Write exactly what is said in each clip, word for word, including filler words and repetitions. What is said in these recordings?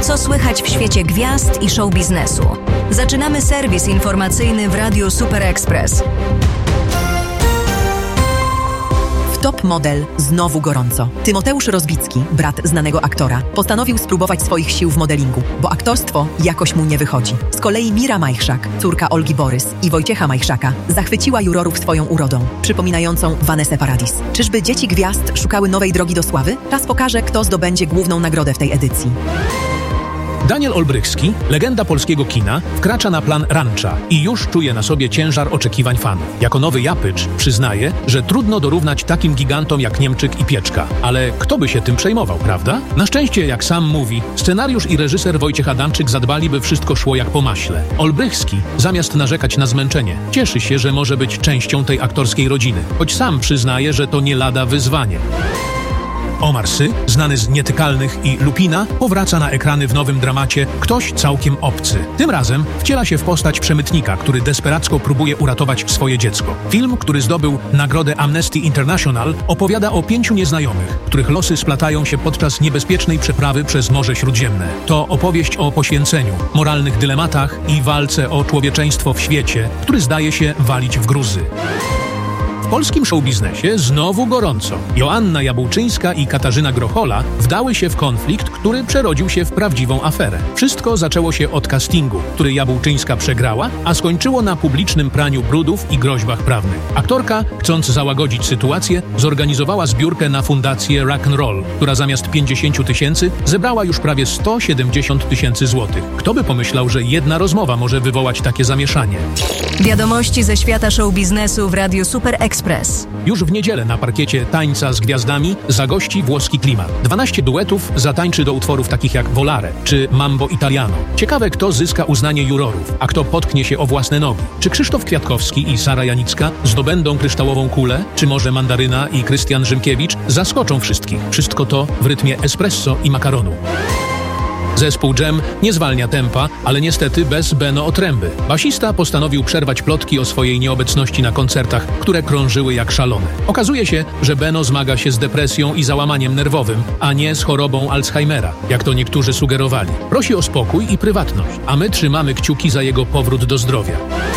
Co słychać w świecie gwiazd i show biznesu? Zaczynamy serwis informacyjny w Radiu Super Express. Top Model znowu gorąco. Tymoteusz Rozbicki, brat znanego aktora, postanowił spróbować swoich sił w modelingu, bo aktorstwo jakoś mu nie wychodzi. Z kolei Mira Majchrzak, córka Olgi Borys i Wojciecha Majchrzaka, zachwyciła jurorów swoją urodą, przypominającą Vanessę Paradis. Czyżby dzieci gwiazd szukały nowej drogi do sławy? Czas pokaże, kto zdobędzie główną nagrodę w tej edycji. Daniel Olbrychski, legenda polskiego kina, wkracza na plan Rancha i już czuje na sobie ciężar oczekiwań fanów. Jako nowy Japycz przyznaje, że trudno dorównać takim gigantom jak Niemczyk i Pieczka. Ale kto by się tym przejmował, prawda? Na szczęście, jak sam mówi, scenariusz i reżyser Wojciech Adamczyk zadbali, by wszystko szło jak po maśle. Olbrychski, zamiast narzekać na zmęczenie, cieszy się, że może być częścią tej aktorskiej rodziny, choć sam przyznaje, że to nie lada wyzwanie. Omar Sy, znany z Nietykalnych i Lupina, powraca na ekrany w nowym dramacie Ktoś całkiem obcy. Tym razem wciela się w postać przemytnika, który desperacko próbuje uratować swoje dziecko. Film, który zdobył nagrodę Amnesty International, opowiada o pięciu nieznajomych, których losy splatają się podczas niebezpiecznej przeprawy przez Morze Śródziemne. To opowieść o poświęceniu, moralnych dylematach i walce o człowieczeństwo w świecie, który zdaje się walić w gruzy. W polskim showbiznesie znowu gorąco. Joanna Jabłczyńska i Katarzyna Grochola wdały się w konflikt, który przerodził się w prawdziwą aferę. Wszystko zaczęło się od castingu, który Jabłczyńska przegrała, a skończyło na publicznym praniu brudów i groźbach prawnych. Aktorka, chcąc załagodzić sytuację, zorganizowała zbiórkę na fundację Rock'n'Roll, która zamiast pięćdziesięciu tysięcy zebrała już prawie sto siedemdziesiąt tysięcy złotych. Kto by pomyślał, że jedna rozmowa może wywołać takie zamieszanie? Wiadomości ze świata show biznesu w Radiu Super Express. Już w niedzielę na parkiecie Tańca z Gwiazdami zagości włoski klimat. dwanaście duetów zatańczy do utworów takich jak Volare czy Mambo Italiano. Ciekawe, kto zyska uznanie jurorów, a kto potknie się o własne nogi. Czy Krzysztof Kwiatkowski i Sara Janicka zdobędą kryształową kulę? Czy może Mandaryna i Krystian Rzymkiewicz zaskoczą wszystkich? Wszystko to w rytmie espresso i makaronu. Zespół Dżem nie zwalnia tempa, ale niestety bez Beno Otręby. Basista postanowił przerwać plotki o swojej nieobecności na koncertach, które krążyły jak szalone. Okazuje się, że Beno zmaga się z depresją i załamaniem nerwowym, a nie z chorobą Alzheimera, jak to niektórzy sugerowali. Prosi o spokój i prywatność, a my trzymamy kciuki za jego powrót do zdrowia.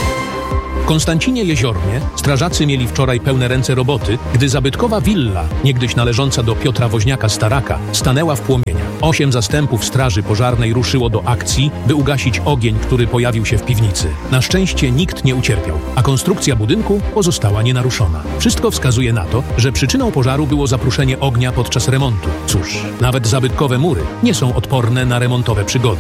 W Konstancinie Jeziornie strażacy mieli wczoraj pełne ręce roboty, gdy zabytkowa willa, niegdyś należąca do Piotra Woźniaka-Staraka, stanęła w płomieniach. Osiem zastępów straży pożarnej ruszyło do akcji, by ugasić ogień, który pojawił się w piwnicy. Na szczęście nikt nie ucierpiał, a konstrukcja budynku pozostała nienaruszona. Wszystko wskazuje na to, że przyczyną pożaru było zapruszenie ognia podczas remontu. Cóż, nawet zabytkowe mury nie są odporne na remontowe przygody.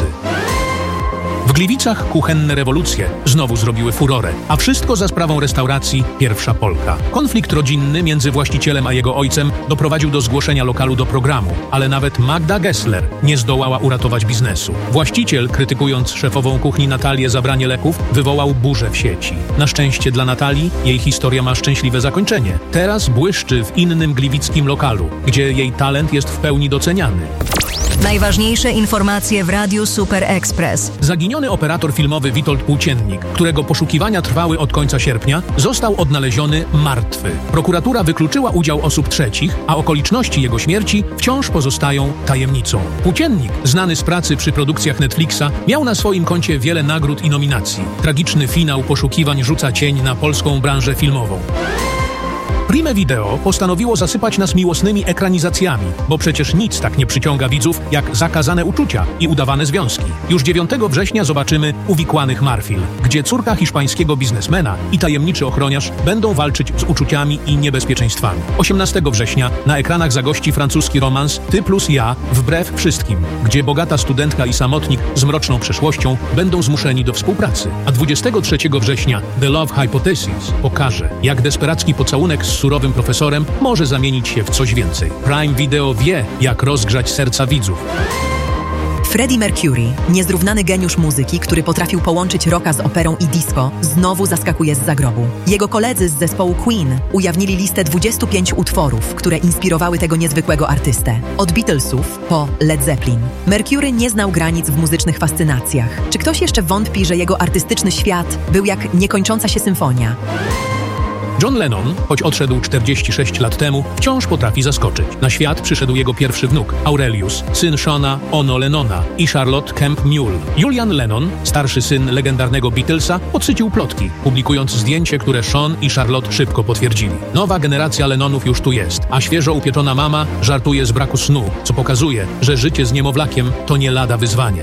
W Gliwicach kuchenne rewolucje znowu zrobiły furorę, a wszystko za sprawą restauracji Pierwsza Polka. Konflikt rodzinny między właścicielem a jego ojcem doprowadził do zgłoszenia lokalu do programu, ale nawet Magda Gessler nie zdołała uratować biznesu. Właściciel, krytykując szefową kuchni Natalię za branie leków, wywołał burzę w sieci. Na szczęście dla Natalii jej historia ma szczęśliwe zakończenie. Teraz błyszczy w innym gliwickim lokalu, gdzie jej talent jest w pełni doceniany. Najważniejsze informacje w Radiu Super Express. Zaginiony operator filmowy Witold Płóciennik, którego poszukiwania trwały od końca sierpnia, został odnaleziony martwy. Prokuratura wykluczyła udział osób trzecich, a okoliczności jego śmierci wciąż pozostają tajemnicą. Płóciennik, znany z pracy przy produkcjach Netflixa, miał na swoim koncie wiele nagród i nominacji. Tragiczny finał poszukiwań rzuca cień na polską branżę filmową. Prime Video postanowiło zasypać nas miłosnymi ekranizacjami, bo przecież nic tak nie przyciąga widzów jak zakazane uczucia i udawane związki. Już dziewiątego września zobaczymy Uwikłanych Marfil, gdzie córka hiszpańskiego biznesmena i tajemniczy ochroniarz będą walczyć z uczuciami i niebezpieczeństwami. osiemnastego września na ekranach zagości francuski romans Ty plus ja wbrew wszystkim, gdzie bogata studentka i samotnik z mroczną przeszłością będą zmuszeni do współpracy. A dwudziestego trzeciego września The Love Hypothesis pokaże, jak desperacki pocałunek z surowym profesorem może zamienić się w coś więcej. Prime Video wie, jak rozgrzać serca widzów. Freddie Mercury, niezrównany geniusz muzyki, który potrafił połączyć rocka z operą i disco, znowu zaskakuje z zagrobu. Jego koledzy z zespołu Queen ujawnili listę dwudziestu pięciu utworów, które inspirowały tego niezwykłego artystę. Od Beatlesów po Led Zeppelin. Mercury nie znał granic w muzycznych fascynacjach. Czy ktoś jeszcze wątpi, że jego artystyczny świat był jak niekończąca się symfonia? John Lennon, choć odszedł czterdzieści sześć lat temu, wciąż potrafi zaskoczyć. Na świat przyszedł jego pierwszy wnuk, Aurelius, syn Shona Ono Lennona i Charlotte Kemp Mule. Julian Lennon, starszy syn legendarnego Beatlesa, podsycił plotki, publikując zdjęcie, które Sean i Charlotte szybko potwierdzili. Nowa generacja Lennonów już tu jest, a świeżo upieczona mama żartuje z braku snu, co pokazuje, że życie z niemowlakiem to nie lada wyzwanie.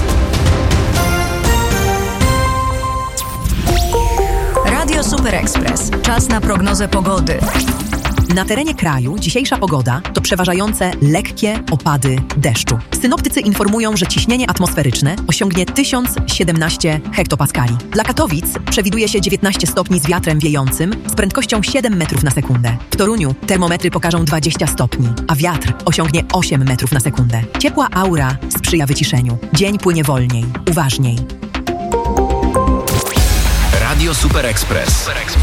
Radio Super Express. Czas na prognozę pogody. Na terenie kraju dzisiejsza pogoda to przeważające lekkie opady deszczu. Synoptycy informują, że ciśnienie atmosferyczne osiągnie tysiąc siedemnaście hektopaskali. Dla Katowic przewiduje się dziewiętnaście stopni z wiatrem wiejącym z prędkością siedem metrów na sekundę. W Toruniu termometry pokażą dwadzieścia stopni, a wiatr osiągnie osiem metrów na sekundę. Ciepła aura sprzyja wyciszeniu. Dzień płynie wolniej, uważniej. Radio Super Express.